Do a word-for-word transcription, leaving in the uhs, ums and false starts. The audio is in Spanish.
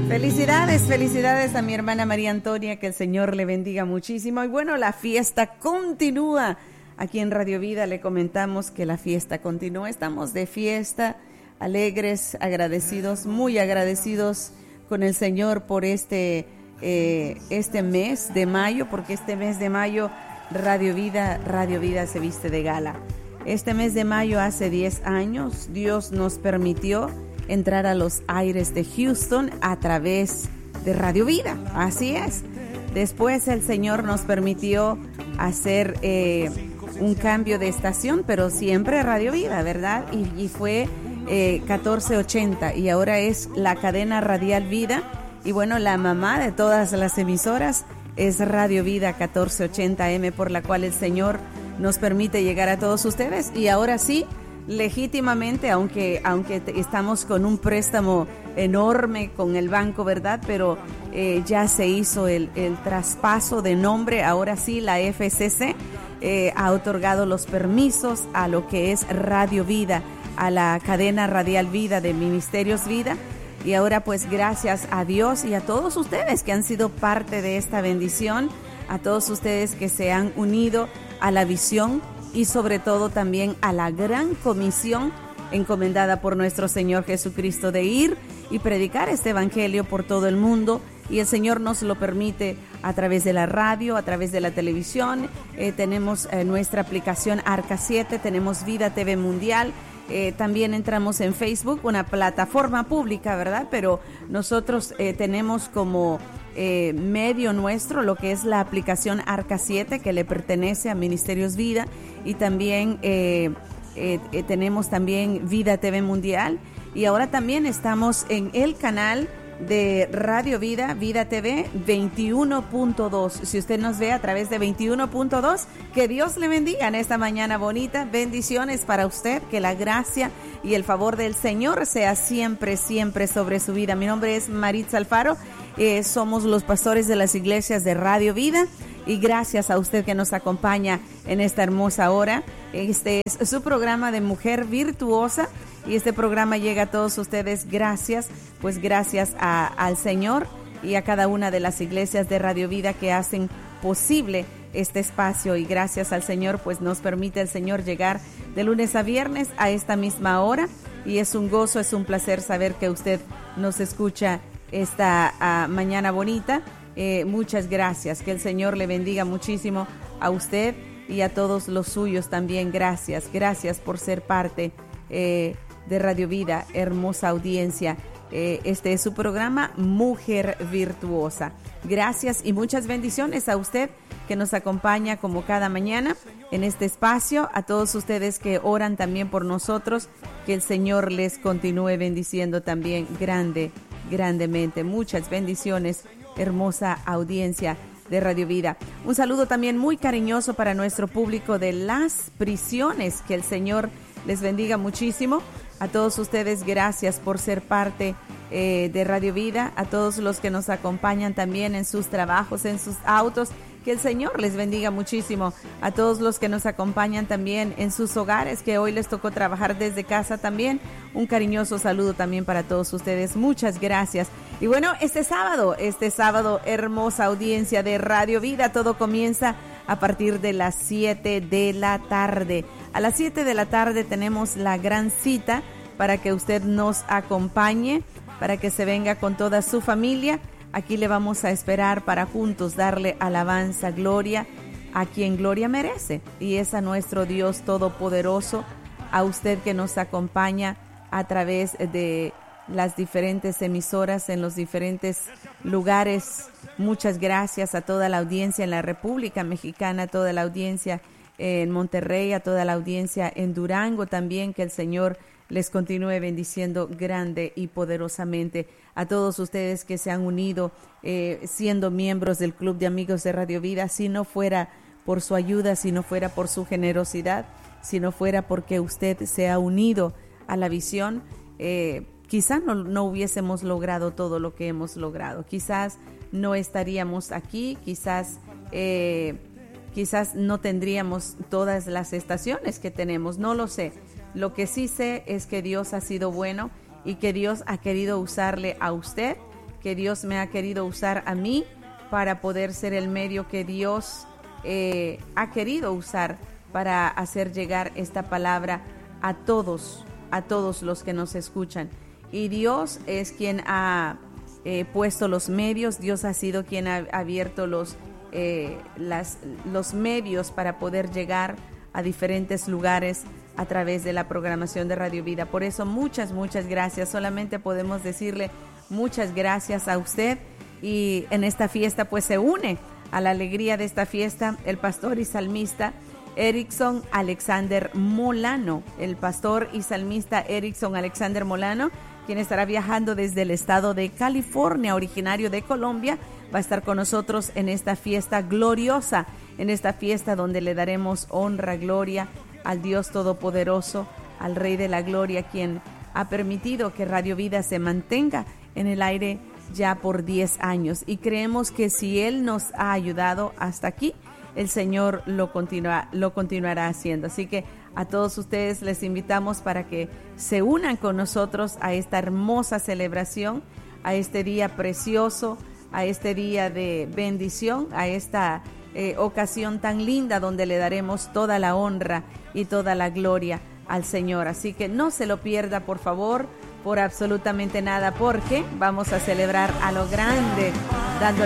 Felicidades, felicidades a mi hermana María Antonia, que el Señor le bendiga muchísimo. Y bueno, la fiesta continúa. Aquí en Radio Vida le comentamos que la fiesta continúa. Estamos de fiesta, alegres, agradecidos, muy agradecidos con el Señor por este, eh, este mes de mayo, porque este mes de mayo Radio Vida, Radio Vida se viste de gala. Este mes de mayo, hace diez años, Dios nos permitió entrar a los aires de Houston a través de Radio Vida. Así es. Después el Señor nos permitió hacer eh, un cambio de estación, pero siempre Radio Vida, ¿verdad? Y, y fue eh, catorce ochenta y ahora es la cadena radial Vida. Y bueno, la mamá de todas las emisoras es Radio Vida catorce ochenta eme, por la cual el Señor nos permite llegar a todos ustedes. Y ahora sí, legítimamente, aunque aunque estamos con un préstamo enorme con el banco, ¿verdad? Pero eh, ya se hizo el, el traspaso de nombre. Ahora sí, la F C C eh, ha otorgado los permisos a lo que es Radio Vida, a la cadena radial Vida de Ministerios Vida. Y ahora pues gracias a Dios y a todos ustedes que han sido parte de esta bendición, a todos ustedes que se han unido a la visión y sobre todo también a la gran comisión encomendada por nuestro Señor Jesucristo de ir y predicar este evangelio por todo el mundo. Y el Señor nos lo permite a través de la radio, a través de la televisión. Eh, tenemos eh, nuestra aplicación Arca siete, tenemos Vida T V Mundial. Eh, también entramos en Facebook, una plataforma pública, ¿verdad? Pero nosotros eh, tenemos como eh, medio nuestro lo que es la aplicación Arca siete, que le pertenece a Ministerios Vida. Y también eh, eh, eh, tenemos también Vida T V Mundial. Y ahora también estamos en el canal de Radio Vida, Vida T V veintiuno punto dos. Si usted nos ve a través de veintiuno punto dos, que Dios le bendiga en esta mañana bonita. Bendiciones para usted, que la gracia y el favor del Señor sea siempre, siempre sobre su vida. Mi nombre es Maritza Alfaro, eh, somos los pastores de las iglesias de Radio Vida. Y gracias a usted que nos acompaña en esta hermosa hora. Este es su programa de Mujer Virtuosa. Y este programa llega a todos ustedes gracias, pues gracias a, al Señor y a cada una de las iglesias de Radio Vida que hacen posible este espacio. Y gracias al Señor, pues nos permite el Señor llegar de lunes a viernes a esta misma hora. Y es un gozo, es un placer saber que usted nos escucha esta uh, mañana bonita. Eh, muchas gracias, que el Señor le bendiga muchísimo a usted y a todos los suyos también. Gracias, gracias por ser parte eh, de Radio Vida, hermosa audiencia. Eh, este es su programa Mujer Virtuosa. Gracias y muchas bendiciones a usted que nos acompaña como cada mañana en este espacio, a todos ustedes que oran también por nosotros, que el Señor les continúe bendiciendo también grande, grandemente. Muchas bendiciones, hermosa audiencia de Radio Vida. Un saludo también muy cariñoso para nuestro público de las prisiones, que el Señor les bendiga muchísimo. A todos ustedes, gracias por ser parte eh, de Radio Vida, a todos los que nos acompañan también en sus trabajos, en sus autos, que el Señor les bendiga muchísimo. A todos los que nos acompañan también en sus hogares, que hoy les tocó trabajar desde casa también, un cariñoso saludo también para todos ustedes. Muchas gracias. Y bueno, este sábado, este sábado, hermosa audiencia de Radio Vida, todo comienza a partir de las siete de la tarde. A las siete de la tarde tenemos la gran cita para que usted nos acompañe, para que se venga con toda su familia. Aquí le vamos a esperar para juntos darle alabanza, gloria a quien gloria merece. Y es a nuestro Dios Todopoderoso, a usted que nos acompaña a través de las diferentes emisoras en los diferentes lugares. Muchas gracias a toda la audiencia en la República Mexicana, a toda la audiencia en Monterrey, a toda la audiencia en Durango también, que el Señor les continúe bendiciendo grande y poderosamente. A todos ustedes que se han unido eh, siendo miembros del Club de Amigos de Radio Vida, si no fuera por su ayuda, si no fuera por su generosidad, si no fuera porque usted se ha unido a la visión, eh, quizás no, no hubiésemos logrado todo lo que hemos logrado. Quizás no estaríamos aquí, quizás... Eh, Quizás no tendríamos todas las estaciones que tenemos, no lo sé. Lo que sí sé es que Dios ha sido bueno y que Dios ha querido usarle a usted que Dios me ha querido usar a mí para poder ser el medio que Dios eh, ha querido usar para hacer llegar esta palabra a todos, a todos los que nos escuchan. Y Dios es quien ha eh, puesto los medios, Dios ha sido quien ha abierto los, eh, las, los medios para poder llegar a diferentes lugares a través de la programación de Radio Vida. Por eso muchas, muchas gracias. Solamente podemos decirle muchas gracias a usted, y en esta fiesta pues se une a la alegría de esta fiesta el pastor y salmista Erickson Alexander Molano, el pastor y salmista Erickson Alexander Molano, quien estará viajando desde el estado de California, originario de Colombia. Va a estar con nosotros en esta fiesta gloriosa, en esta fiesta donde le daremos honra, gloria al Dios Todopoderoso, al Rey de la Gloria, quien ha permitido que Radio Vida se mantenga en el aire ya por diez años. Y creemos que si Él nos ha ayudado hasta aquí, el Señor lo, continúa, lo continuará haciendo. Así que a todos ustedes les invitamos para que se unan con nosotros a esta hermosa celebración, a este día precioso, a este día de bendición, a esta eh, ocasión tan linda donde le daremos toda la honra y toda la gloria al Señor. Así que no se lo pierda, por favor, por absolutamente nada, porque vamos a celebrar a lo grande, dándole